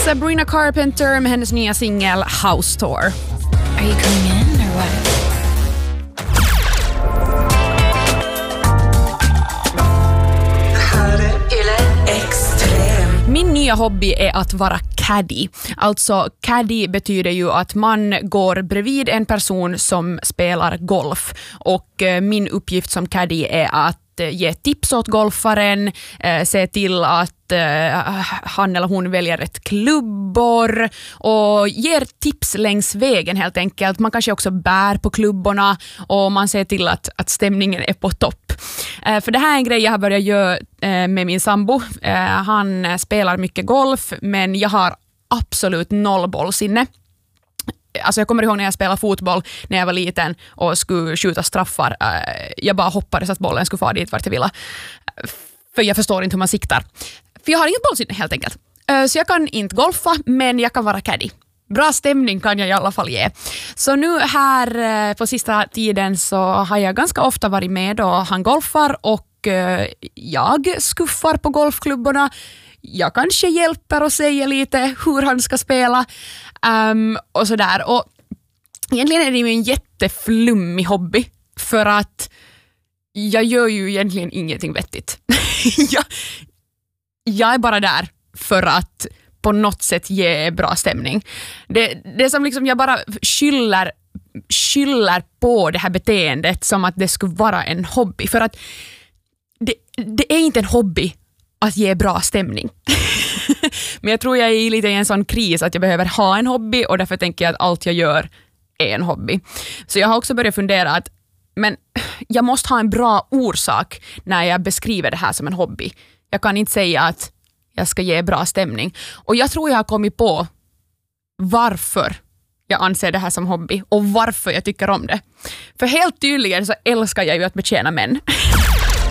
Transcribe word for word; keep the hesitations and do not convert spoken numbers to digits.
Sabrina Carpenter med hennes nya singel House Tour. Are you coming in or what? Min nya hobby är att vara caddy. Alltså caddy betyder ju att man går bredvid en person som spelar golf. Och eh, min uppgift som caddy är att eh, ge tips åt golfaren, eh, se till att eh, han eller hon väljer ett klubbor och ger tips längs vägen helt enkelt. Man kanske också bär på klubborna och man ser till att, att stämningen är på topp. Eh, för det här är en grej jag har börjat göra eh, med min sambo. Eh, han spelar mycket golf, men jag har absolut noll bollsinne. Alltså jag kommer ihåg när jag spelade fotboll när jag var liten och skulle skjuta straffar. Jag bara hoppades att bollen skulle få dit vart jag ville. För jag förstår inte hur man siktar. För jag har inget bollsinne helt enkelt. Så jag kan inte golfa, men jag kan vara caddy. Bra stämning kan jag i alla fall ge. Så nu här på sista tiden så har jag ganska ofta varit med då han golfar och jag skuffar på golfklubborna. Jag kanske hjälper och säger lite hur han ska spela um, och sådär. Och egentligen är det ju en jätteflummig hobby för att jag gör ju egentligen ingenting vettigt. jag, jag är bara där för att på något sätt ge bra stämning. Det, det är som liksom jag bara skyller, skyller på det här beteendet som att det skulle vara en hobby. För att det, det är inte en hobby att ge bra stämning. Men jag tror jag är lite i en sån kris att jag behöver ha en hobby och därför tänker jag att allt jag gör är en hobby. Så jag har också börjat fundera att men jag måste ha en bra orsak när jag beskriver det här som en hobby. Jag kan inte säga att jag ska ge bra stämning. Och jag tror jag har kommit på varför jag anser det här som hobby och varför jag tycker om det. För helt tydligen så älskar jag ju att betjäna män.